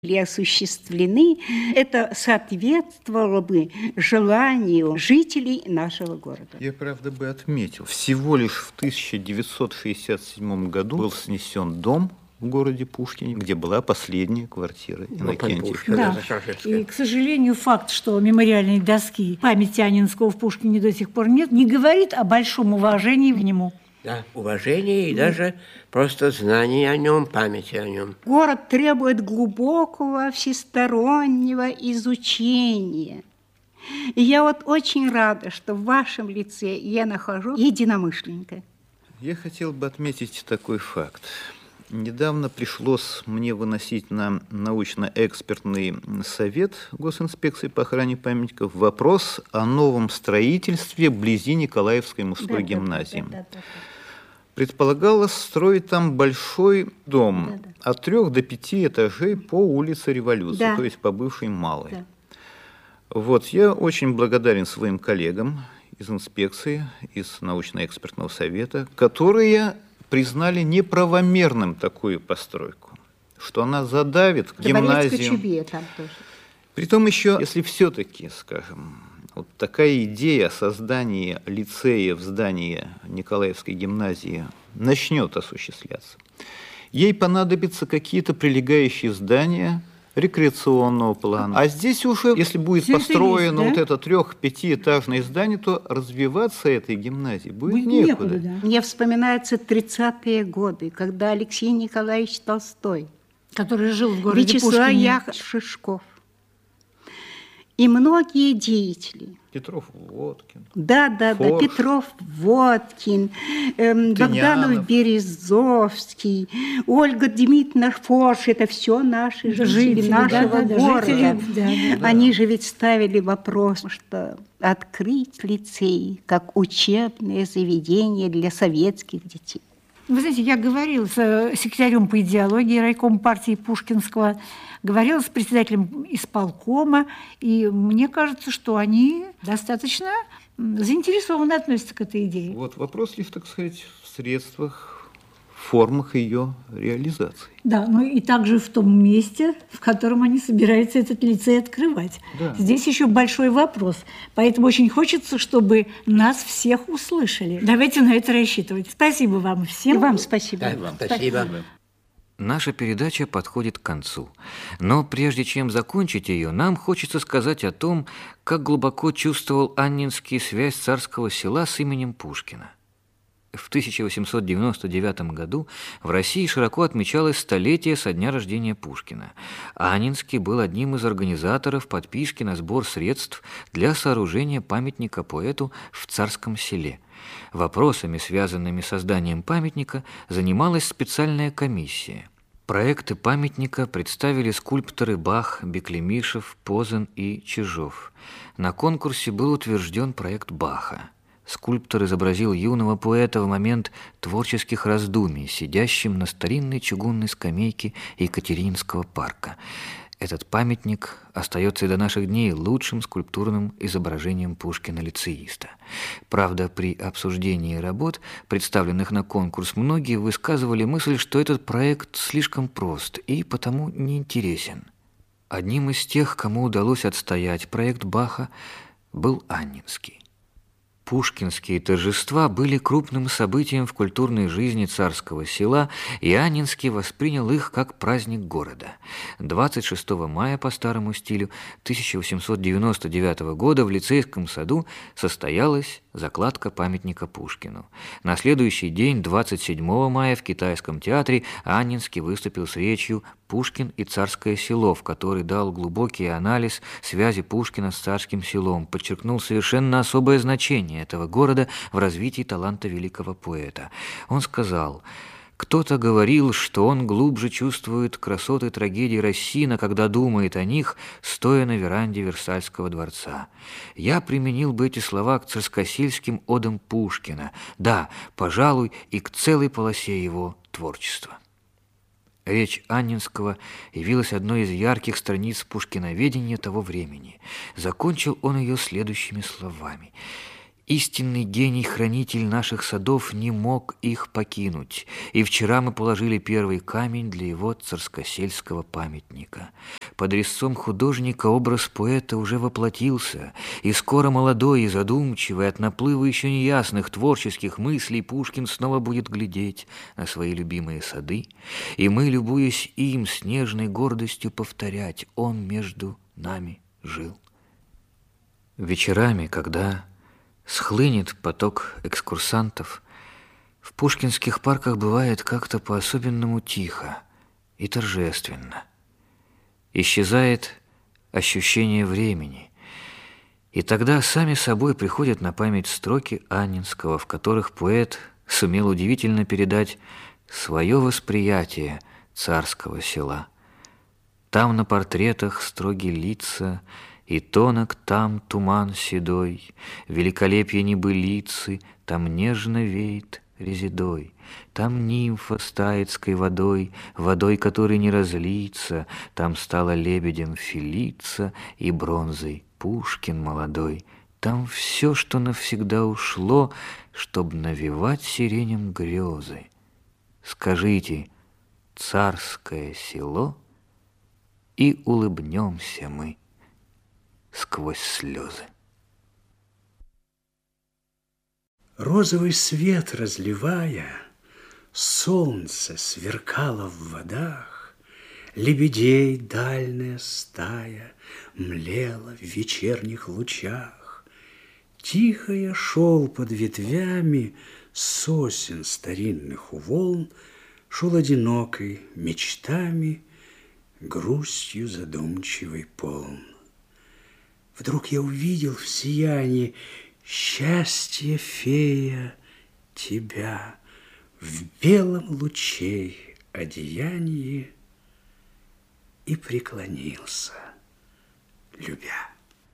были осуществлены, это соответствовало бы желанию жителей нашего города. Я, правда, бы отметил, всего лишь в 1967 году был снесен дом в городе Пушкине, где была последняя квартира Иннокентия. Да. И, к сожалению, факт, что мемориальной доски памяти Анненского в Пушкине до сих пор нет, не говорит о большом уважении к нему. Да, уважение и даже просто знание о нем, памяти о нем. Город требует глубокого всестороннего изучения. И я вот очень рада, что в вашем лице я нахожу единомышленника. Я хотел бы отметить такой факт. Недавно пришлось мне выносить на научно-экспертный совет Госинспекции по охране памятников вопрос о новом строительстве вблизи Николаевской мужской гимназии. Предполагалось строить там большой дом от 3 до 5 этажей по улице Революции, то есть по бывшей Малой. Вот, я очень благодарен своим коллегам из инспекции, из научно-экспертного совета, которые признали неправомерным такую постройку, что она задавит гимназию. Притом еще, если все-таки, скажем, вот такая идея о создании лицея в здании Николаевской гимназии начнет осуществляться, ей понадобятся какие-то прилегающие здания рекреационного плана. А здесь уже, если будет построено вот это 3-5-этажное здание, то развиваться этой гимназии будет некуда. Мне вспоминаются 30-е годы, когда Алексей Николаевич Толстой, который жил в городе Вячеслав Пушкине, Яковлевич Шишков и многие деятели. Петров, Водкин. Да, Петров, Водкин, Богданов, Березовский, Ольга Дмитриевна Форш, это все наши жители нашего города. Они же ведь ставили вопрос, что открыть лицей как учебное заведение для советских детей. Вы знаете, я говорила с секретарем по идеологии райкома партии Пушкинского, говорила с председателем исполкома, и мне кажется, что они достаточно заинтересованно относятся к этой идее. Вот вопрос лишь, так сказать, в средствах, в формах ее реализации. Да, ну и также в том месте, в котором они собираются этот лицей открывать. Да. Здесь еще большой вопрос, поэтому очень хочется, чтобы нас всех услышали. Давайте на это рассчитывать. Спасибо вам всем. И вам спасибо. Да, вам спасибо. Наша передача подходит к концу. Но прежде чем закончить ее, нам хочется сказать о том, как глубоко чувствовал Анненский связь царского села с именем Пушкина. В 1899 году в России широко отмечалось столетие со дня рождения Пушкина. Анненский был одним из организаторов подписки на сбор средств для сооружения памятника поэту в Царском селе. Вопросами, связанными с созданием памятника, занималась специальная комиссия. Проекты памятника представили скульпторы Бах, Беклемишев, Позен и Чижов. На конкурсе был утвержден проект Баха. Скульптор изобразил юного поэта в момент творческих раздумий, сидящим на старинной чугунной скамейке Екатерининского парка. Этот памятник остается и до наших дней лучшим скульптурным изображением Пушкина-лицеиста. Правда, при обсуждении работ, представленных на конкурс, многие высказывали мысль, что этот проект слишком прост и потому неинтересен. Одним из тех, кому удалось отстоять проект Баха, был Анненский. Пушкинские торжества были крупным событием в культурной жизни царского села, и Анненский воспринял их как праздник города. 26 мая по старому стилю 1899 года в лицейском саду состоялась закладка памятника Пушкину. На следующий день, 27 мая, в Китайском театре Анненский выступил с речью «Пушкин и царское село», в которой дал глубокий анализ связи Пушкина с царским селом, подчеркнул совершенно особое значение этого города в развитии таланта великого поэта. Он сказал: «Кто-то говорил, что он глубже чувствует красоты трагедий Рассина, когда думает о них, стоя на веранде Версальского дворца. Я применил бы эти слова к царскосельским одам Пушкина, да, пожалуй, и к целой полосе его творчества». Речь Анненского явилась одной из ярких страниц пушкиноведения того времени. Закончил он ее следующими словами: Истинный гений-хранитель наших садов не мог их покинуть, и вчера мы положили первый камень для его царскосельского памятника. Под резцом художника образ поэта уже воплотился, и скоро молодой и задумчивый от наплыва еще неясных творческих мыслей Пушкин снова будет глядеть на свои любимые сады, и мы, любуясь им, с нежной гордостью повторять: он между нами жил. Вечерами, когда схлынет поток экскурсантов, в пушкинских парках бывает как-то по-особенному тихо и торжественно. Исчезает ощущение времени, и тогда сами собой приходят на память строки Анненского, в которых поэт сумел удивительно передать свое восприятие царского села. Там на портретах строгие лица, и тонок там туман седой, великолепие небылицы, там нежно веет резедой. Там нимфа с таицкой водой, водой которой не разлиться, там стала лебедем Фелица и бронзой Пушкин молодой. Там все, что навсегда ушло, чтоб навевать сиреням грезы. Скажите: царское село, и улыбнемся мы сквозь слезы. Розовый свет разливая, солнце сверкало в водах, лебедей дальняя стая млела в вечерних лучах. Тихо я шел под ветвями сосен старинных у волн, шел одинокой мечтами, грустью задумчивый полн. Вдруг я увидел в сиянии счастье, фея, тебя в белом лучей одеянии, и преклонился, любя.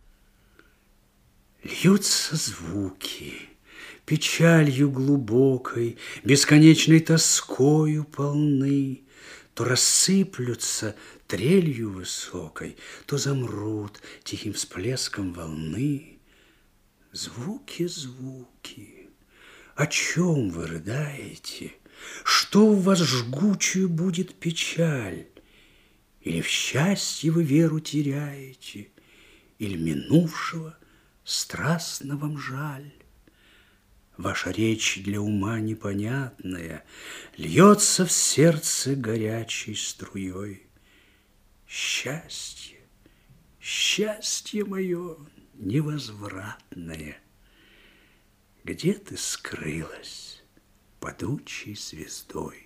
Льются звуки, печалью глубокой, бесконечной тоскою полны, то рассыплются трелью высокой, то замрут тихим всплеском волны. Звуки, звуки, о чем вы рыдаете? Что в вас жгучую будет печаль? Или в счастье вы веру теряете, или минувшего страстно вам жаль? Ваша речь для ума непонятная льется в сердце горячей струей. Счастье, счастье мое невозвратное, где ты скрылась падучей звездой?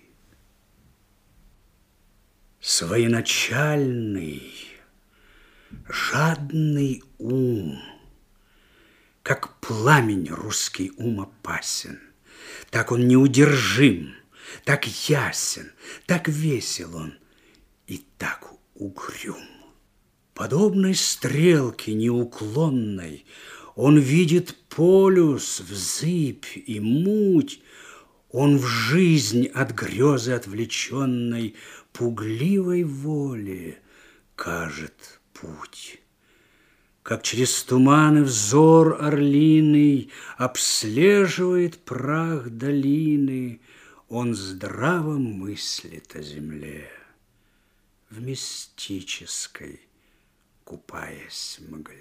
Своеначальный, жадный ум, как пламень русский ум опасен, так он неудержим, так ясен, так весел он и так угрюм. Подобной стрелке неуклонной он видит полюс, взыбь и муть. Он в жизнь от грезы отвлеченной пугливой воле кажет путь. Как через туманы взор орлиный обслеживает прах долины, он здраво мыслит о земле, в мистической купаясь в мгле.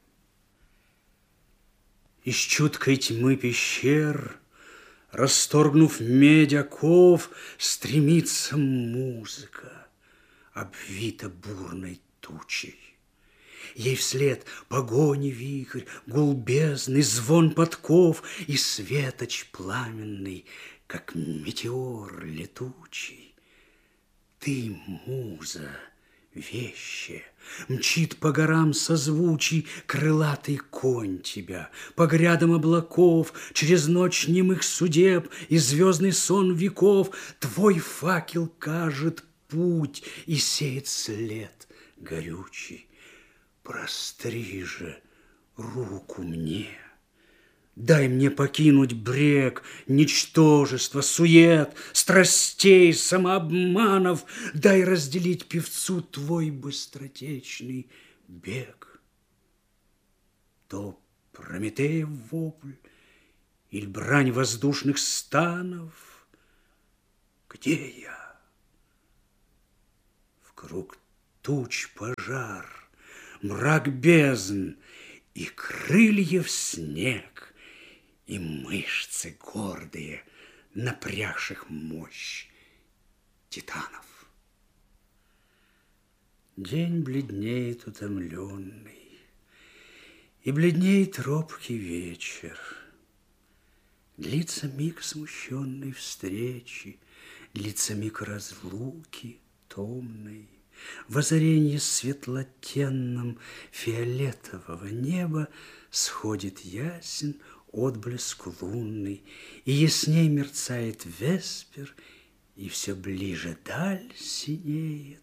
Из чуткой тьмы пещер, расторгнув медь оков, стремится музыка, обвита бурной тучей. Ей вслед погони вихрь, гул бездны, звон подков и светоч пламенный, как метеор летучий. Ты, муза, вещая, мчит по горам созвучий крылатый конь тебя, по грядам облаков, через ночь немых судеб и звездный сон веков. Твой факел кажет путь и сеет след горючий. Простри же руку мне, дай мне покинуть брег ничтожества, сует, страстей, самообманов. Дай разделить певцу твой быстротечный бег. То Прометеев вопль, или брань воздушных станов. Где я? Вкруг туч пожар, мрак бездн, и крыльев снег, и мышцы гордые, напрягших мощь титанов. День бледнеет утомленный, и бледнеет робкий вечер. Длится миг смущенной встречи, длится миг разлуки томной. В озаренье светлотенном фиолетового неба сходит ясен отблеск лунный, и ясней мерцает веспер, и все ближе даль синеет.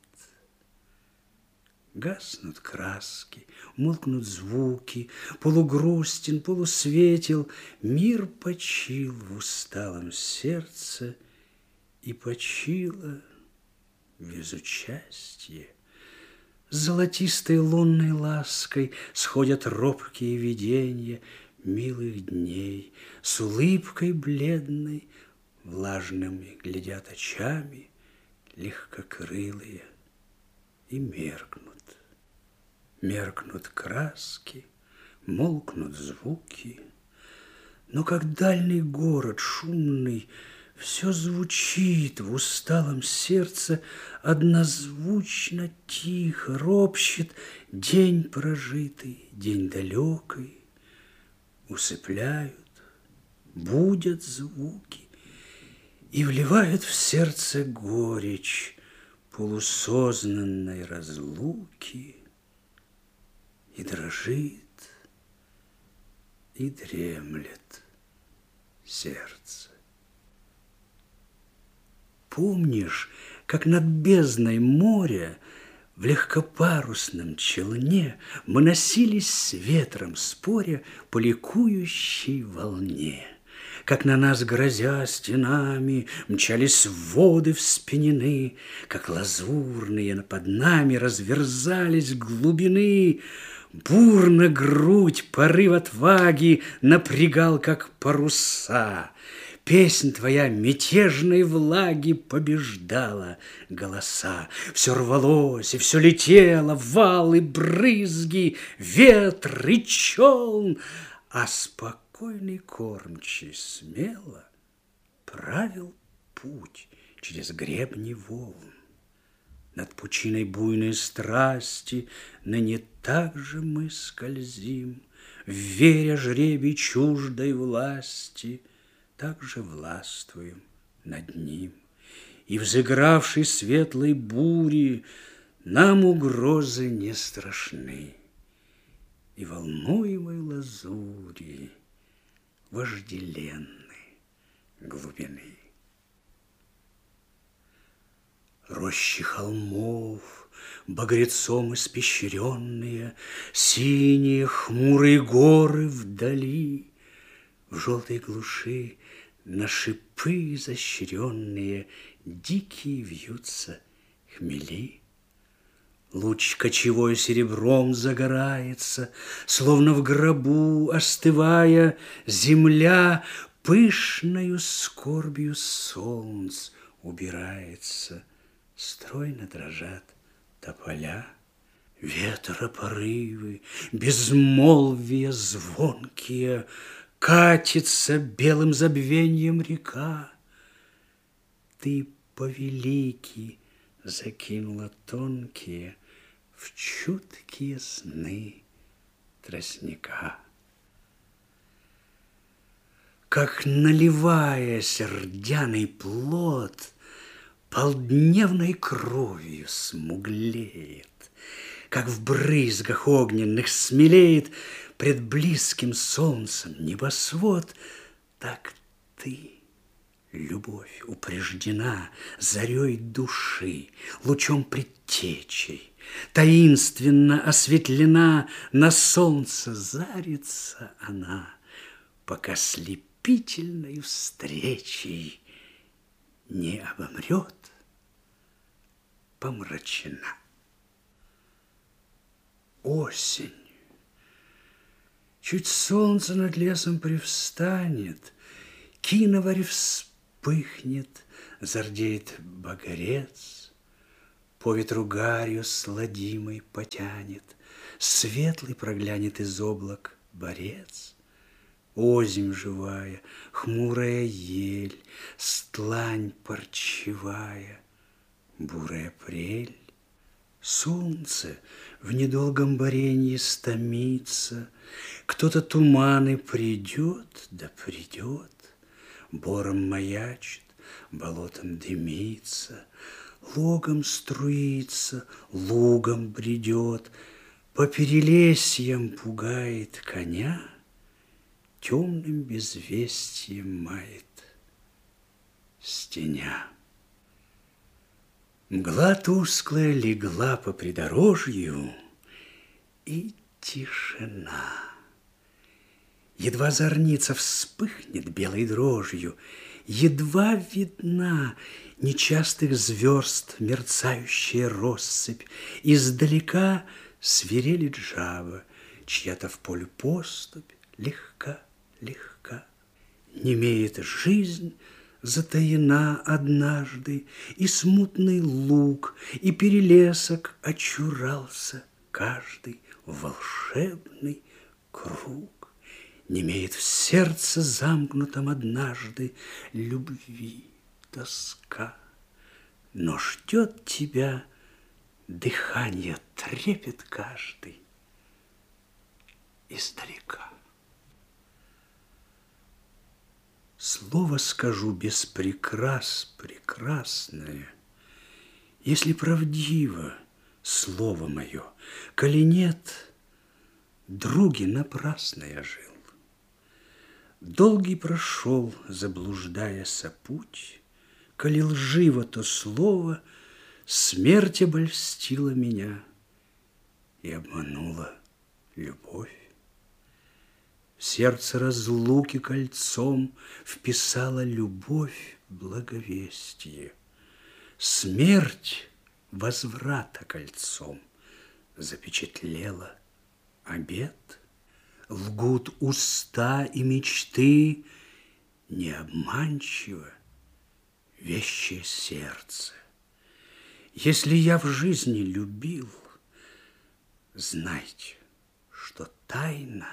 Гаснут краски, умолкнут звуки, полугрустен, полусветел, мир почил в усталом сердце, и почило безучастие. С золотистой лунной лаской сходят робкие видения милых дней, с улыбкой бледной, влажными глядят очами легкокрылые, и меркнут. Меркнут краски, молкнут звуки, но как дальний город шумный, все звучит в усталом сердце, однозвучно, тихо ропщет день прожитый, день далекий. Усыпляют, будят звуки и вливают в сердце горечь полусознанной разлуки, и дрожит, и дремлет сердце. Помнишь, как над бездной моря в легкопарусном челне мы носились с ветром, споря по ликующей волне? Как на нас, грозя стенами, мчались воды вспенены, как лазурные под нами разверзались глубины. Бурно грудь, порыв отваги напрягал, как паруса. Песнь твоя мятежной влаги побеждала голоса. Все рвалось и все летело, валы, брызги, ветр и челн, а спокойный кормчий смело правил путь через гребни волн. Над пучиной буйной страсти ныне так же мы скользим, веря жребий чуждой власти, так же властвуем над ним. И взыгравшей светлой бури нам угрозы не страшны, и волнуемой лазури вожделенной глубины. Рощи холмов, багрецом испещренные, синие хмурые горы вдали, в желтой глуши на шипы изощренные дикие вьются хмели. Луч кочевой серебром загорается, словно в гробу остывая, земля пышною скорбью солнц убирается. Стройно дрожат тополя, ветра порывы, безмолвия звонкие, катится белым забвеньем река. Ты повелики закинула тонкие в чуткие сны тростника. Как, наливаясь рдяный плод, полдневной кровью смуглеет, как в брызгах огненных смелеет пред близким солнцем небосвод, так ты, любовь, упреждена зарей души, лучом предтечей, таинственно осветлена, на солнце зарится она, пока слепительной встречей не обомрет, помрачена. Осень. Чуть солнце над лесом привстанет, киноварь вспыхнет, зардеет багрец, по ветру гарью сладимой потянет, светлый проглянет из облак борец. Озимь живая, хмурая ель, стлань парчевая, бурая прель. Солнце в недолгом боренье стомится, кто-то туманы придет, да придет, бором маячит, болотом дымится, логом струится, лугом бредет, по перелесьям пугает коня, темным безвестием мает стеня. Мгла тусклая легла по придорожью, и тишина. Едва зорница вспыхнет белой дрожью, едва видна нечастых звезд мерцающая россыпь, издалека свирелит жаба, чья-то в поле поступь легка, легка. Немеет жизнь, затаена однажды, и смутный луг, и перелесок очурался каждый в волшебный круг. Немеет в сердце замкнутом однажды любви тоска, но ждет тебя дыхание, трепет каждый издалека. Слово скажу без прикрас прекрасное, если правдиво слово мое, коли нет, други, напрасно я жил. Долгий прошел, заблуждаяся путь, коли лживо то слово, смерть обольстила меня и обманула любовь. В сердце разлуки кольцом вписала любовь благовестие. Смерть возврата кольцом запечатлела обет. Лгут уста и мечты, не обманчиво вещее сердце. Если я в жизни любил, знайте, что тайна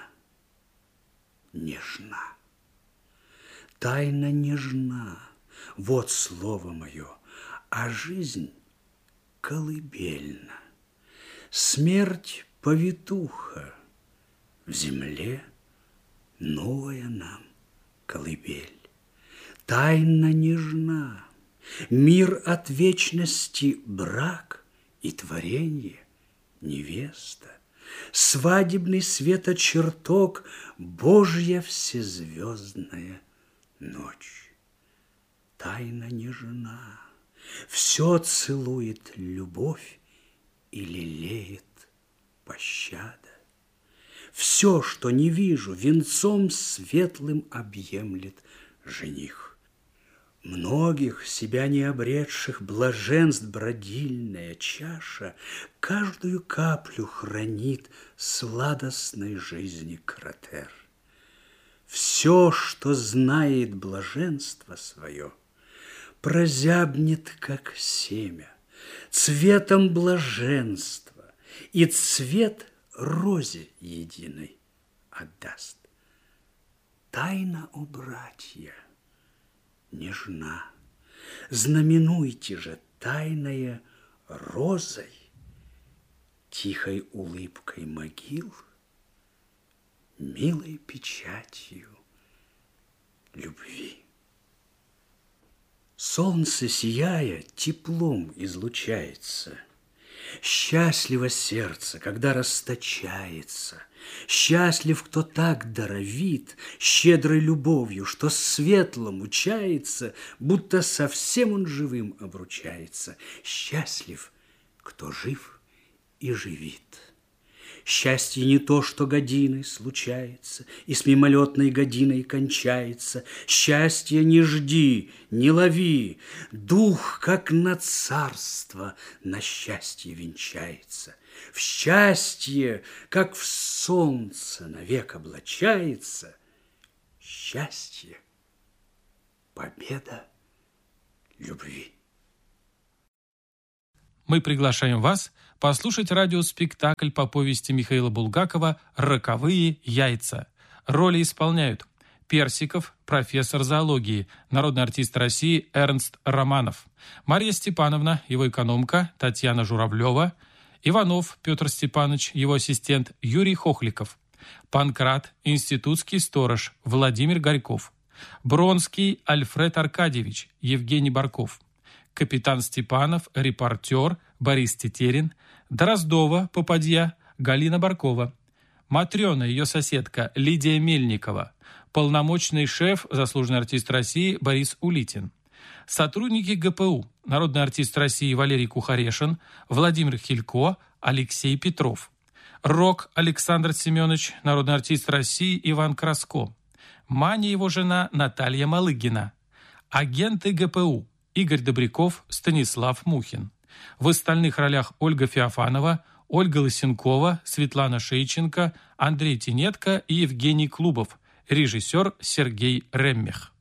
нежна. Тайна нежна, вот слово мое, а жизнь колыбельна. Смерть повитуха, в земле новая нам колыбель. Тайна нежна, мир от вечности брак и творенье невеста. Свадебный светочертог, Божья всезвездная ночь. Тайна нежна, все целует любовь и лелеет пощада. Все, что не вижу, венцом светлым объемлет жених. Многих, себя не обретших, блаженств бродильная чаша каждую каплю хранит сладостной жизни кратер. Все, что знает блаженство свое, прозябнет, как семя, цветом блаженства, и цвет розе единой отдаст. Тайна, о братья, нежна, знаменуйте же тайное розой, тихой улыбкой могил, милой печатью любви. Солнце, сияя, теплом излучается. Счастливо сердце, когда расточается. Счастлив, кто так даровит щедрой любовью, что светлым учается, будто совсем он живым обручается. Счастлив, кто жив и живит. Счастье не то, что годиной случается и с мимолетной годиной кончается. Счастье не жди, не лови, дух, как на царство, на счастье венчается. В счастье, как в солнце, навек облачается. Счастье победа любви. Мы приглашаем вас послушать радиоспектакль по повести Михаила Булгакова «Роковые яйца». Роли исполняют Персиков, профессор зоологии, народный артист России Эрнст Романов, Марья Степановна, его экономка Татьяна Журавлева, Иванов Петр Степанович, его ассистент Юрий Хохликов, Панкрат, институтский сторож Владимир Горьков, Бронский Альфред Аркадьевич, Евгений Барков, капитан Степанов, репортер Борис Тетерин, Дроздова, попадья Галина Баркова, Матрена, ее соседка Лидия Мельникова, полномочный шеф, заслуженный артист России Борис Улитин, сотрудники ГПУ, народный артист России Валерий Кухарешин, Владимир Хилько, Алексей Петров, Рок Александр Семенович, народный артист России Иван Краско, Маня, его жена Наталья Малыгина, агенты ГПУ Игорь Добряков, Станислав Мухин. В остальных ролях Ольга Феофанова, Ольга Лысенкова, Светлана Шейченко, Андрей Тинетко и Евгений Клубов. Режиссер Сергей Реммех.